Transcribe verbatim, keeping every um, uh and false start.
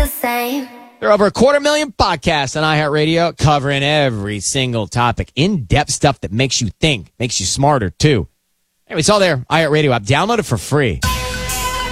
the same. There are over a quarter million podcasts on iHeartRadio covering every single topic. In-depth stuff that makes you think, makes you smarter, too. Anyway, it's all there. iHeartRadio app. Download it for free.